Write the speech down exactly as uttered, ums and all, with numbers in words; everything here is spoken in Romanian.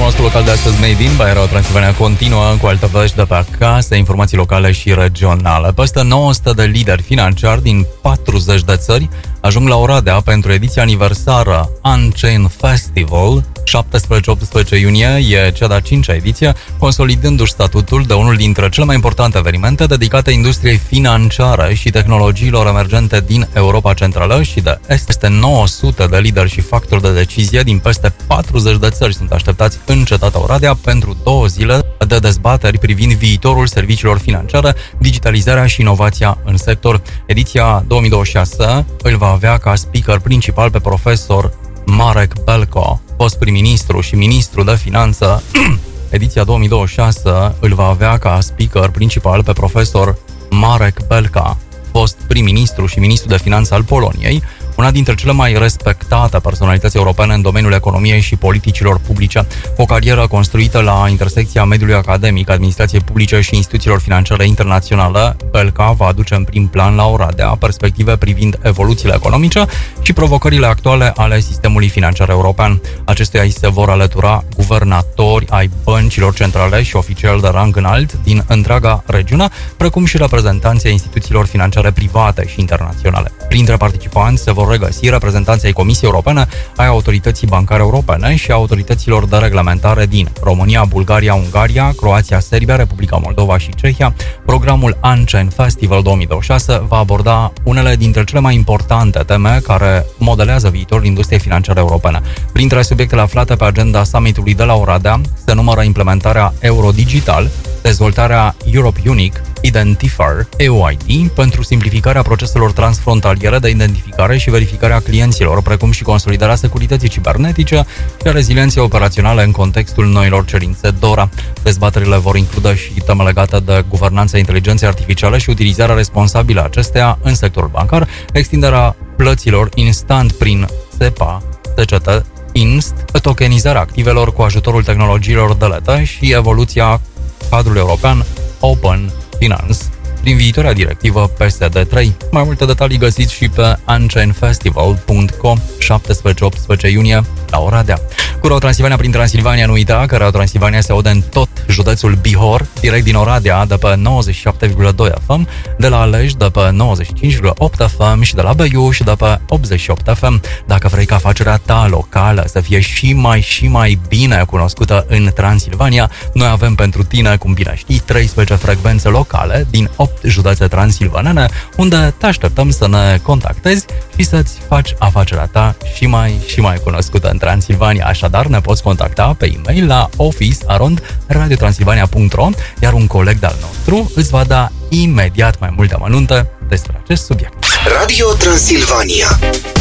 nostru local de astăzi, Made in by Radio Transilvania, continuă cu alte vești de pe acasă, informații locale și regionale. Peste nouă sute de lideri financiari din patruzeci de țări ajung la Oradea pentru ediția aniversară Unchained Festival. șaptesprezece optsprezece iunie e cea de-a cincea ediție, consolidându-și statutul de unul dintre cele mai importante evenimente dedicate industriei financiare și tehnologiilor emergente din Europa Centrală și de Est. Peste nouă sute de lideri și factori de decizie din peste patruzeci de țări sunt așteptați în cetatea Oradea pentru două zile de dezbateri privind viitorul serviciilor financiare, digitalizarea și inovația în sector. Ediția două mii douăzeci și șase îl va avea ca speaker principal pe profesor Marek Belko, fost prim-ministru și ministru de finanță. Ediția două mii douăzeci și șase îl va avea ca speaker principal pe profesor Marek Belka, fost prim-ministru și ministru de finanță al Poloniei, una dintre cele mai respectate personalități europene în domeniul economiei și politicilor publice, o carieră construită la intersecția mediului academic, administrației publice și instituțiilor financiare internaționale. Belka va aduce în prim plan la Oradea perspective privind evoluțiile economice și provocările actuale ale sistemului financiar european. Acestuia îi se vor alătura guvernatori ai băncilor centrale și oficiali de rang înalt din întreaga regiune, precum și reprezentanții instituțiilor financiare private și internaționale. Printre participanți se vor regăsi reprezentanții Comisiei Europene, ai Autorității Bancare Europene și autorităților de reglementare din România, Bulgaria, Ungaria, Croația, Serbia, Republica Moldova și Cehia. Programul Unchained Festival două mii douăzeci și șase va aborda unele dintre cele mai importante teme care modelează viitorul industriei financiare europene. Printre subiectele aflate pe agenda summitului de la Oradea se numără implementarea euro digital, dezvoltarea Europe Unique Identifier E U I D pentru simplificarea proceselor transfrontaliere de identificare și verificarea clienților, precum și consolidarea securității cibernetice și a rezilienței operaționale în contextul noilor cerințe DORA. Dezbaterile vor include și teme legate de guvernanța inteligenței artificiale și utilizarea responsabilă a acesteia în sectorul bancar, extinderea plăților instant prin SEPA, T C T, Inst, tokenizarea activelor cu ajutorul tehnologiilor D L T și evoluția cadrului european Open Finance prin viitoarea directivă P S D trei. Mai multe detalii găsiți și pe unchained festival punct co. șaptesprezece optsprezece iunie la Oradea. Cu Radio Transilvania prin Transilvania, nu uita că Radio Transilvania se aude în tot județul Bihor, direct din Oradea de pe nouăzeci și șapte virgulă doi F M, de la Alej de pe nouăzeci și cinci virgulă opt F M și de la Beiuș de pe optzeci și opt F M. Dacă vrei ca afacerea ta locală să fie și mai și mai bine cunoscută în Transilvania, noi avem pentru tine, cum bine știi, treisprezece frecvențe locale din opt județe transilvanene, unde te așteptăm să ne contactezi și să-ți faci afacerea ta și mai și mai cunoscută în Transilvania. Așadar, ne poți contacta pe e-mail la office arond radio transilvania punct ro, iar un coleg de-al nostru îți va da imediat mai multe amănunte despre acest subiect. Radio Transilvania.